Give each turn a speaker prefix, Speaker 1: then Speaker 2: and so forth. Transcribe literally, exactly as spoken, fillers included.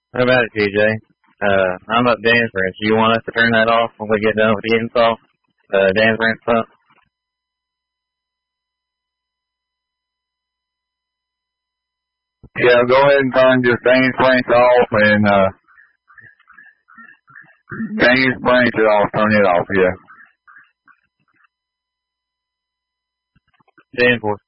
Speaker 1: How about it, T J? Uh, I'm up Dan's wrench. Do you want us to turn that off when we get done with the install? Uh, Dan's wrench pump?
Speaker 2: Yeah, go ahead and turn just Dane's branch off and, uh, Dane's branch it off, turn it off, yeah.
Speaker 1: Dan for